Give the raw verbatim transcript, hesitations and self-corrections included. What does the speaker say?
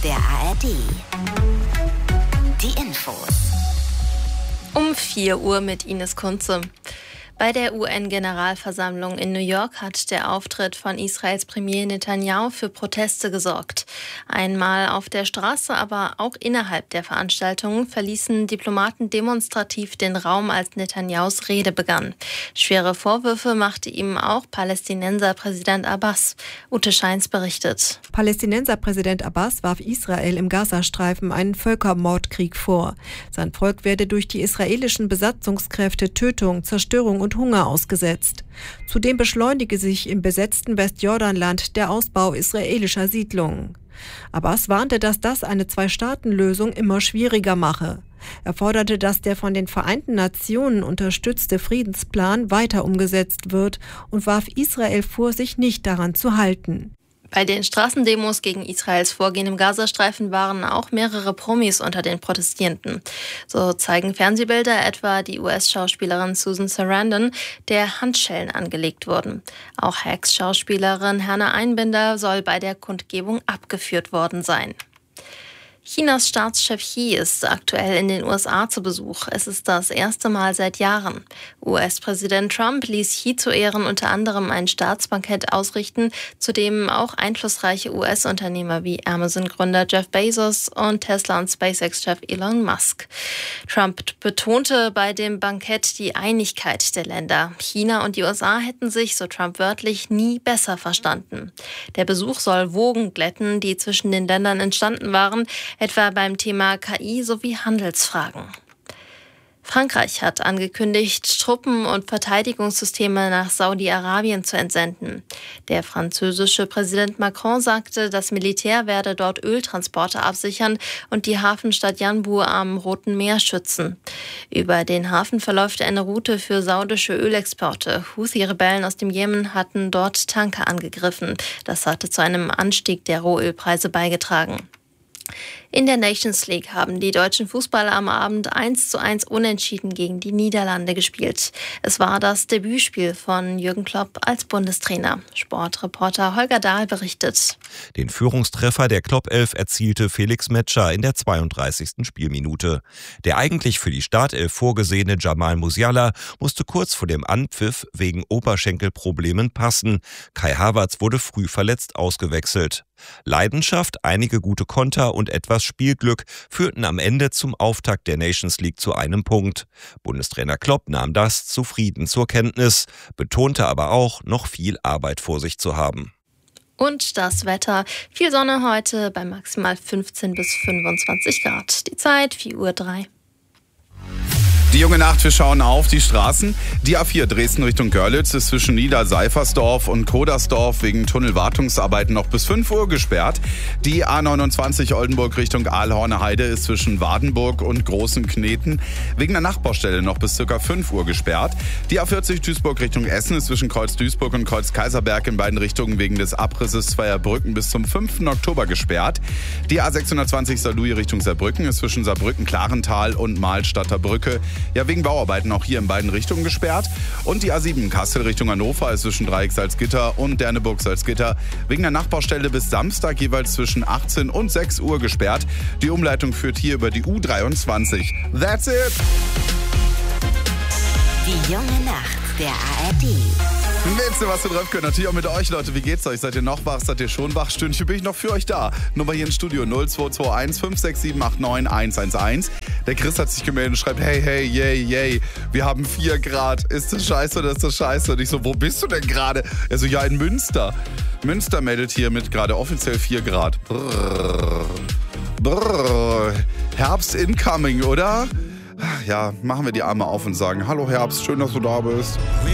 der A R D. Die Infos. Um vier Uhr mit Ines Kunze. Bei der U N-Generalversammlung in New York hat der Auftritt von Israels Premier Netanyahu für Proteste gesorgt. Einmal auf der Straße, aber auch innerhalb der Veranstaltung verließen Diplomaten demonstrativ den Raum, als Netanyahus Rede begann. Schwere Vorwürfe machte ihm auch Palästinenserpräsident Abbas. Ute Scheins berichtet. Palästinenserpräsident Abbas warf Israel im Gazastreifen einen Völkermordkrieg vor. Sein Volk werde durch die israelischen Besatzungskräfte Tötung, Zerstörung und Hunger ausgesetzt. Zudem beschleunige sich im besetzten Westjordanland der Ausbau israelischer Siedlungen. Abbas warnte, dass das eine Zwei-Staaten-Lösung immer schwieriger mache. Er forderte, dass der von den Vereinten Nationen unterstützte Friedensplan weiter umgesetzt wird und warf Israel vor, sich nicht daran zu halten. Bei den Straßendemos gegen Israels Vorgehen im Gazastreifen waren auch mehrere Promis unter den Protestierenden. So zeigen Fernsehbilder etwa die U S-Schauspielerin Susan Sarandon, der Handschellen angelegt wurden. Auch Ex-Schauspielerin Hannah Einbinder soll bei der Kundgebung abgeführt worden sein. Chinas Staatschef Xi ist aktuell in den U S A zu Besuch. Es ist das erste Mal seit Jahren. U S-Präsident Trump ließ Xi zu Ehren unter anderem ein Staatsbankett ausrichten, zu dem auch einflussreiche U S-Unternehmer wie Amazon-Gründer Jeff Bezos und Tesla- und SpaceX-Chef Elon Musk. Trump betonte bei dem Bankett die Einigkeit der Länder. China und die U S A hätten sich, so Trump wörtlich, nie besser verstanden. Der Besuch soll Wogen glätten, die zwischen den Ländern entstanden waren, etwa beim Thema K I sowie Handelsfragen. Frankreich hat angekündigt, Truppen und Verteidigungssysteme nach Saudi-Arabien zu entsenden. Der französische Präsident Macron sagte, das Militär werde dort Öltransporte absichern und die Hafenstadt Yanbu am Roten Meer schützen. Über den Hafen verläuft eine Route für saudische Ölexporte. Houthi-Rebellen aus dem Jemen hatten dort Tanker angegriffen. Das hatte zu einem Anstieg der Rohölpreise beigetragen. In der Nations League haben die deutschen Fußballer am Abend eins zu eins unentschieden gegen die Niederlande gespielt. Es war das Debütspiel von Jürgen Klopp als Bundestrainer. Sportreporter Holger Dahl berichtet. Den Führungstreffer der Klopp-Elf erzielte Felix Metscher in der zweiunddreißigsten Spielminute. Der eigentlich für die Startelf vorgesehene Jamal Musiala musste kurz vor dem Anpfiff wegen Oberschenkelproblemen passen. Kai Havertz wurde früh verletzt ausgewechselt. Leidenschaft, einige gute Konter und etwas Spielglück führten am Ende zum Auftakt der Nations League zu einem Punkt. Bundestrainer Klopp nahm das zufrieden zur Kenntnis, betonte aber auch, noch viel Arbeit vor sich zu haben. Und das Wetter. Viel Sonne heute bei maximal fünfzehn bis fünfundzwanzig Grad. Die Zeit vier Uhr drei. Die junge Nacht, wir schauen auf die Straßen. Die A vier Dresden Richtung Görlitz ist zwischen Niederseifersdorf und Kodersdorf wegen Tunnelwartungsarbeiten noch bis fünf Uhr gesperrt. Die A neunundzwanzig Oldenburg Richtung Aalhorner Heide ist zwischen Wadenburg und Großen Kneten wegen der Nachbaustelle noch bis ca. fünf Uhr gesperrt. Die A vierzig Duisburg Richtung Essen ist zwischen Kreuz Duisburg und Kreuz Kaiserberg in beiden Richtungen wegen des Abrisses zweier Brücken bis zum fünften Oktober gesperrt. Die A sechshundertzwanzig Saarlouis Richtung Saarbrücken ist zwischen Saarbrücken-Klarental und Mahlstadter Brücke ja wegen Bauarbeiten auch hier in beiden Richtungen gesperrt. Und die A sieben Kassel Richtung Hannover ist zwischen Dreieck Salzgitter und Derneburg Salzgitter wegen der Nachbaustelle bis Samstag jeweils zwischen achtzehn und sechs Uhr gesperrt. Die Umleitung führt hier über die U dreiundzwanzig. That's it! Die junge Nacht der A R D. Willst du was drauf können? Natürlich auch mit euch, Leute. Wie geht's euch? Seid ihr noch wach? Seid ihr schon wach? Stündchen bin ich noch für euch da. Nummer hier im Studio null zwei zwei eins fünf sechs sieben acht neun eins eins eins. Der Chris hat sich gemeldet und schreibt, hey, hey, yay, yay, wir haben vier Grad. Ist das scheiße oder ist das scheiße? Und ich so, wo bist du denn gerade? Er so, ja, in Münster. Münster meldet hier mit gerade offiziell vier Grad. Brrr. Brrr. Herbst incoming, oder? Ja, machen wir die Arme auf und sagen, hallo Herbst, schön, dass du da bist.